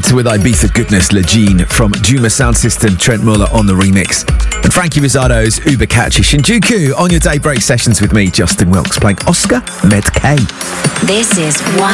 Night with Ibiza Goodness, Legine from Juma Sound System, Trent Muller on the remix. And Frankie Rizzado's Uber Catchy Shinjuku on your daybreak sessions with me, Justin Wilkes, playing Oscar Med K. This is One